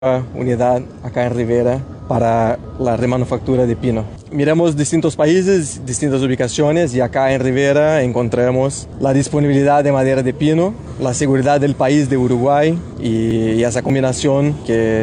unidad acá en Rivera para la remanufactura de pino. Miramos distintos países, distintas ubicaciones y acá en Rivera encontramos la disponibilidad de madera de pino, la seguridad del país de Uruguay y esa combinación que